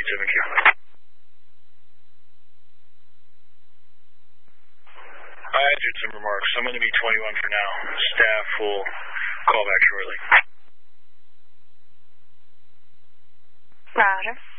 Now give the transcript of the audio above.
7Q. I did some remarks. I'm going to be 21 for now. Staff will call back shortly. Router.